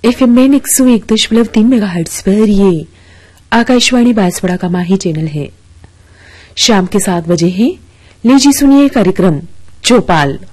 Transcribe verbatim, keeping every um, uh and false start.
FM में एक सौ एक दशमलव तीन मेगाहर्ट्ज पर ये आकाशवाणी बांसवाड़ा का माही चैनल है। शाम के सात बजे है। लीजिए सुनिए कार्यक्रम चौपाल।